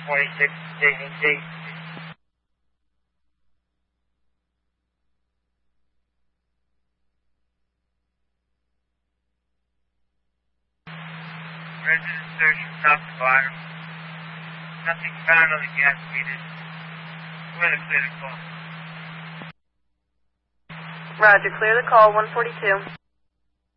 146, JNC. Resident search from top to bottom. Nothing found on the gas meters. We're going to clear the call. Roger, clear the call, 142.